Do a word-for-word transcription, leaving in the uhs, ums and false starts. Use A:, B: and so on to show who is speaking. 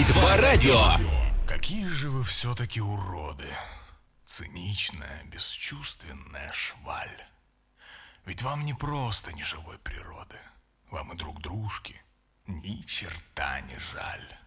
A: Би-два радио.
B: Какие же вы все-таки уроды. Циничная, бесчувственная шваль. Ведь вам не просто ни живой природы. Вам и друг дружки ни черта не жаль.